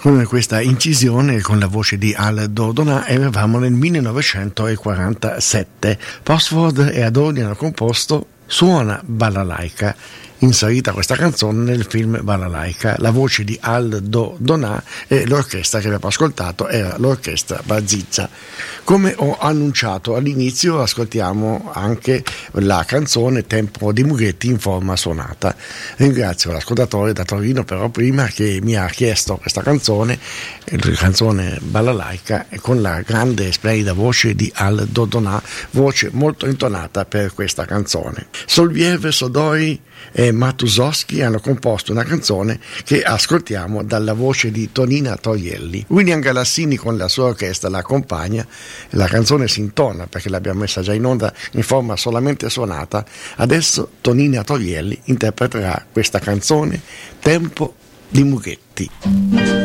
Con questa incisione con la voce di Aldo Donà eravamo nel 1947. Postford e Adoni hanno composto Suona Balalaika, inserita questa canzone nel film Balalaika. La voce di Aldo Donà e l'orchestra che abbiamo ascoltato era l'orchestra Bazizza. Come ho annunciato all'inizio, ascoltiamo anche la canzone Tempo di Mughetti in forma suonata. Ringrazio l'ascoltatore da Torino però prima che mi ha chiesto questa canzone, la canzone Balalaika, con la grande e splendida voce di Aldo Donà, voce molto intonata per questa canzone. Solviev, Sodoi e Matusowski hanno composto una canzone che ascoltiamo dalla voce di Tonina Toglielli. William Galassini con la sua orchestra la accompagna. La canzone si intona perché l'abbiamo messa già in onda in forma solamente suonata. Adesso Tonina Toglielli interpreterà questa canzone Tempo di Mughetti.